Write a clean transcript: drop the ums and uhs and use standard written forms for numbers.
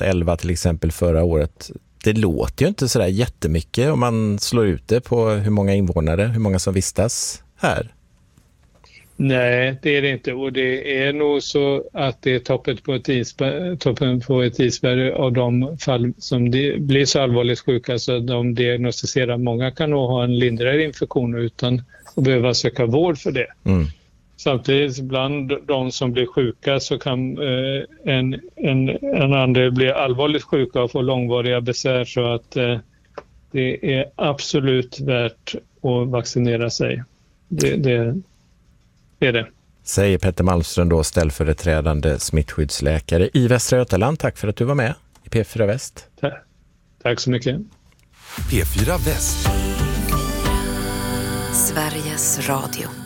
mot 11 till exempel förra året. Det låter ju inte sådär jättemycket om man slår ut det på hur många invånare, hur många som vistas här. Nej, det är det inte. Och det är nog så att det är toppen på ett isberg av de fall som blir så allvarligt sjuka så de diagnostiserar. Många kan nog ha en lindrigare infektion utan att behöva söka vård för det. Mm. Samtidigt bland de som blir sjuka så kan en andra bli allvarligt sjuka och få långvariga besvär så att det är absolut värt att vaccinera sig. Det är det. Säger Petter Malmström då, ställföreträdande smittskyddsläkare i Västra Götaland. Tack för att du var med i P4 Väst. Tack så mycket. P4 Väst. Sveriges Radio.